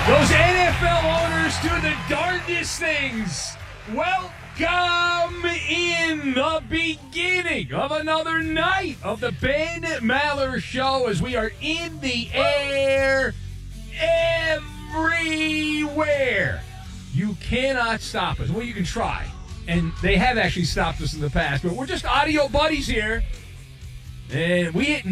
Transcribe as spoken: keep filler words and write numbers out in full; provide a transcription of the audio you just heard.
Those N F L owners do the darndest things. Welcome in the beginning of another night of the Ben Maller Show as we are in the air everywhere. You cannot stop us. Well, you can try. And they have actually stopped us in the past, but we're just audio buddies here. And we